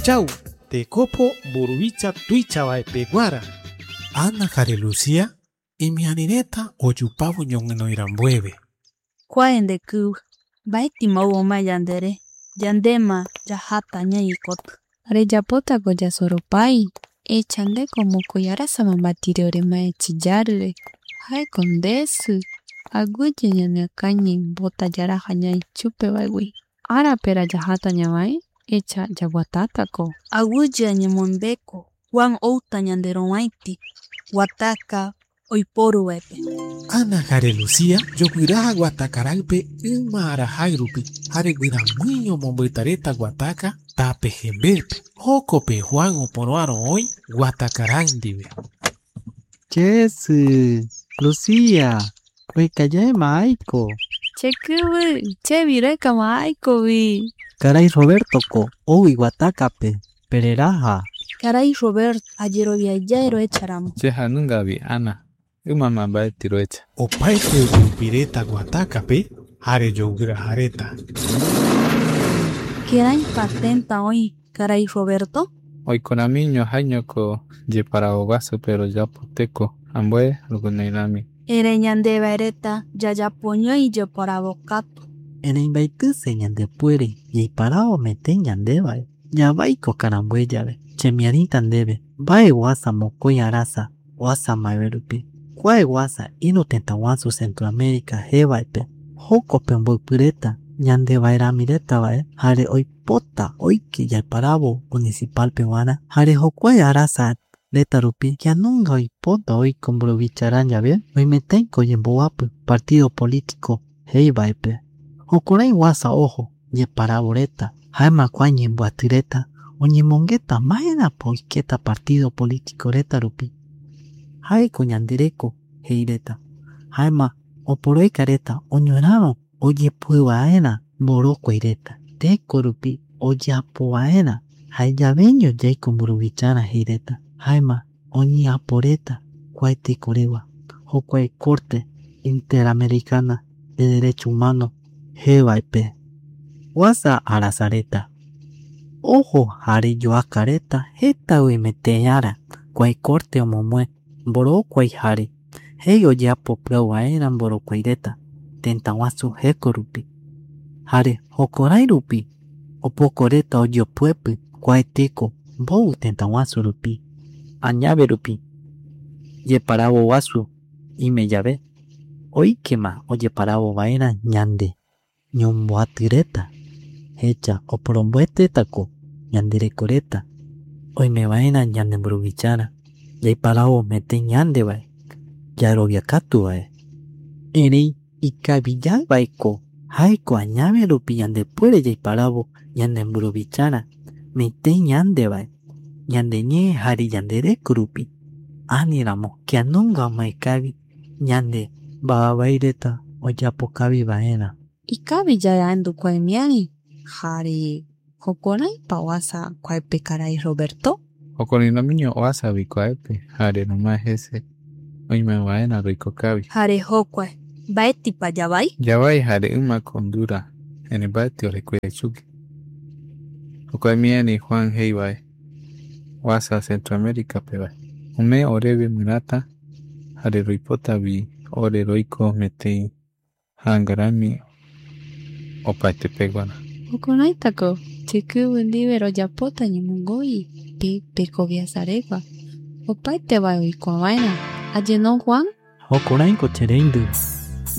Chau, tekopo mburuwicha tuichawae peguara. Ana jare Lucía imiarireta ojupavu ñonoirambueve. Kuaende ku baiti mauoma yandere yandema yajata ñaikotu. Reyapota goyasoropai echande como koyarasa mambatiriore maechillarre. Hai kondesu aguye ñanakañi bota yaraja ñai chupe baigui. Ara pera yajata ñawai echa yaguatata ko. Aguye ñemonbeko Juan outa ñanderomaiti wataka oiporu wepe. Ana jare Lucía yoguiraja guatacaraipe ima arajairupi jare guiramuiño momboitareta guataca tape jemberpe jokope Juan oporoaro hoy guatacarandive. Chesi, Lucía, kuekayae maiko. Chekubi, chevireka maiko vi. Caray Roberto ko owi guatacape pereraja. Caray Robert ayero viayero echaram. Cheja nunca vi Ana. Mama va tiroecha. Opaite upireta guatacape jare yoguirajareta. Querai patenta hoy, caray Roberto. Hoy con amiño año ko je para ogaso pero ya poteco ambue luguneirami. Ere ñandeva ereta yayapoño y yo por abocato. En invaitu se ñande puere y parao mete ñandeva. Ya vaiko carambuellave. Chemiarintan debe. Vae guasa mocoy arasa. Guasa maerupi. Kuae guasa inutenta guasu Centroamérica jebaipe. Jokope mboipireta. Ñandeva eramireta vae. Jare oipota oiki yaiparabo municipal peruana. Jare jokuae arasa letarupi. Ya nunca oipota oiko mburuvicharan yabe. Oimetenko yemboapu partido político jebaipe. Jokurai guasa ojo yeparaboreta. Jaema kuae ñemboatireta. Oñemongeta maena poiketa partido político reta rupi. Haiko ñandereko heireta. Jaema oporoika reta oñoraro oyepuevaera mborokoi reta. Teko rupi oyeapovaera jaeyaveño yaiko mburuvichara heireta. Jaema oñeaporeta kuae tekoregua. Jokuae Corte Interamericana de Derecho Humano jebaipe. Guasa arasareta. Ojo jare yoakareta jeta uimeteara kuae corte omomue mborokuai jare hei oyeapo pruevaera mborokuaireta tentaguasu jeko rupi jare jokorai rupi opokoreta oyopuepi kuae teko mbou tentaguasu rupi añave rupi yeparavo guasu ime yave oikema oyeparavo vaera ñande ñomboatyreta hecha oporomboetetako ñanderekoreta oimevaera ñandemburuvichara yaiparavo mete ñandevae yaroviakatuvae erei ikaviyaevaeko jaeko añave rupi yandepuere yaiparavo ñandemburuvichara mete ñandevae ñandeñee jare yandereko rupi aniramo kianunga omaekavi ñande vavavaireta oyapokavi vaera. Ikavi yayandu kuae miari. Jare jokorai pawasa kuaepe caray Roberto. Jokorinamiño oasa vikuaepe jare nomás ese oime vaena roikokavi. Jare jokuae baeti pa yavai. Yavai jare uma condura en el bati orekuechuki. Jokuae miani Juan heivae oasa Centroamérica pevae. Ume oreve mirata jare roipota vi ore roiko metei hangarami opaite peguana. Okonaitako chikubi ndivero yapota ñemongoi peko viasaregua. Opaite vae oikoa vaera. Ayenon Juan. Jokorainko chereindu